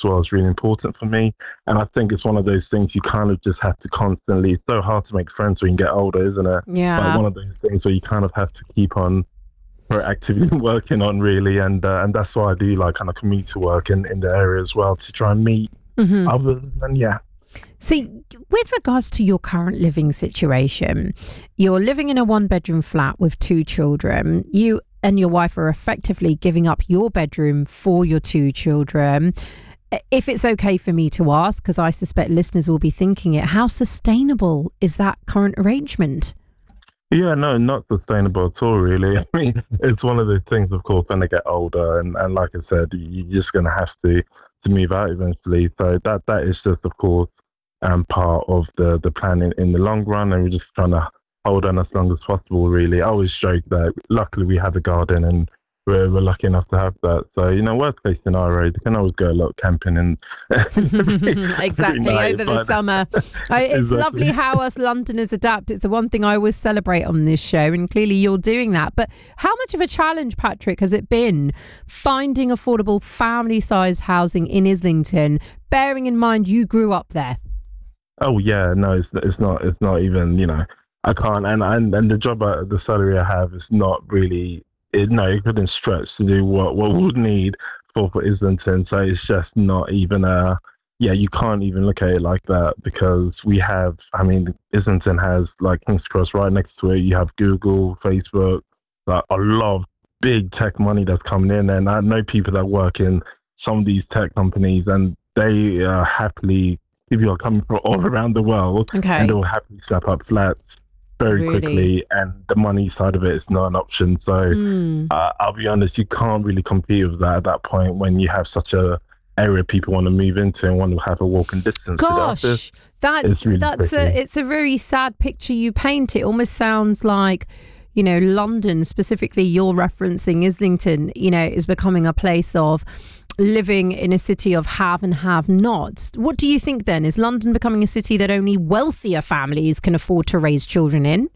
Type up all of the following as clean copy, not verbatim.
well is really important for me. And I think it's one of those things you kind of just have to constantly, it's so hard to make friends when you get older, isn't it? But Yeah. one of those things where you kind of have to keep on proactively working on really. And that's why I do like kind of commuter work in the area as well to try and meet Hmm. others. And yeah. See, with regards to your current living situation, you're living in a one-bedroom flat with two children. You and your wife are effectively giving up your bedroom for your two children. If it's okay for me to ask, because I suspect listeners will be thinking it, how sustainable is that current arrangement? Yeah, no, not sustainable at all, really. I mean, it's one of those things, of course, when they get older, and like I said, you're just going to have to move out eventually. So that is just, of course, part of the plan in the long run, and we're just trying to hold on as long as possible. Really, I always joke that luckily we have a garden, and we're lucky enough to have that. So worst case scenario, you can always go a lot camping and every Exactly, night, over the but summer. It's lovely exactly. how us Londoners adapt. It's the one thing I always celebrate on this show, and clearly you're doing that. But how much of a challenge, Patrick, has it been finding affordable family-sized housing in Islington, bearing in mind you grew up there? Oh yeah, no, it's not even I can't and the job the salary I have is not really it couldn't stretch to do what we would need for Islington, so it's just not even you can't even look at it like that because we have I mean Islington has like King's Cross right next to it. You have Google, Facebook, like a lot of big tech money that's coming in, and I know people that work in some of these tech companies, and they happily people are coming from all around the world and Okay, they'll happily snap up flats very really. quickly, and the money side of it is not an option. So Hmm. I'll be honest, you can't really compete with that at that point when you have such a area people want to move into and want to have a walking distance to the office. Gosh, It's really tricky. it's a very sad picture you paint. It almost sounds like, London, specifically you're referencing Islington, is becoming a place of living in a city of have and have nots. What do you think then? Is London becoming a city that only wealthier families can afford to raise children in?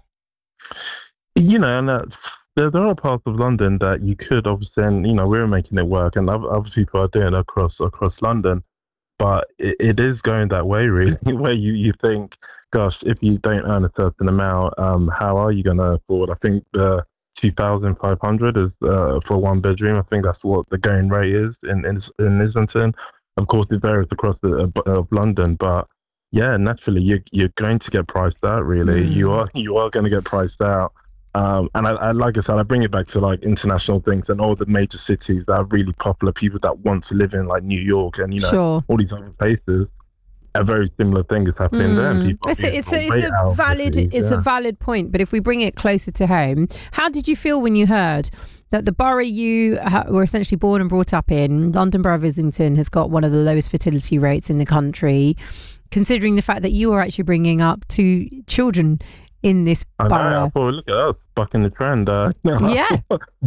And there are parts of London that you could obviously, and we're making it work, and other people are doing it across London. But it is going that way, really, where you think, gosh, if you don't earn a certain amount, how are you going to afford? I think the 2,500 is for one bedroom. I think that's what the going rate is in Islington. Of course, it varies across of London, but yeah, naturally, you're going to get priced out. Really, you Hmm. are you are going to get priced out. And I like I said, I bring it back to like international things and all the major cities that are really popular. People that want to live in like New York and Sure. all these other places. A very similar thing is happening there, and Mm. people are moving way It's a out of the valid cities. it's a Yeah. valid point. But if we bring it closer to home, how did you feel when you heard that the borough you were essentially born and brought up in, London Borough of Islington, has got one of the lowest fertility rates in the country, considering the fact that you are actually bringing up two children in this I know. I borough? thought, look at us, bucking the trend. No, Yeah.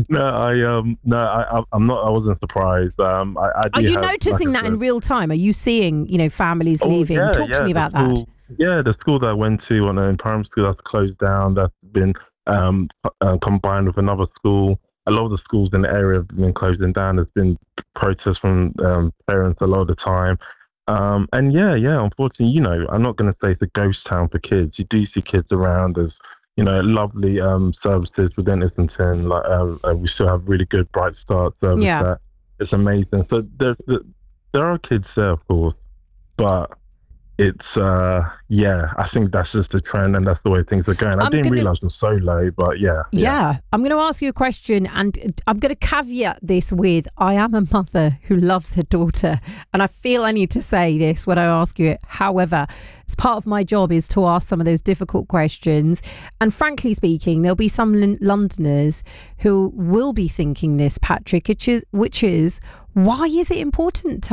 I'm not. I wasn't surprised. I Are do you have, like I noticing that in said. real time? Are you seeing, families Oh leaving? yeah, Talk to yeah. me The about that. school, yeah, the school that I went to in primary school that's closed down. That's been combined with another school. A lot of the schools in the area have been closing down. There's been protests from parents a lot of the time. And yeah. Unfortunately, I'm not going to say it's a ghost town for kids. You do see kids around. There's lovely services within Islington. Like we still have really good Bright Start service Yeah. that it's amazing. So there are kids there, of course, but it's I think that's just the trend and that's the way things are going. I I'm didn't going to realize it was so low, but yeah. Yeah, I'm going to ask you a question, and I'm going to caveat this with I am a mother who loves her daughter, and I feel I need to say this when I ask you it. However, as part of my job is to ask some of those difficult questions, and frankly speaking, there'll be some Londoners who will be thinking this, Patrick, which is why is it important to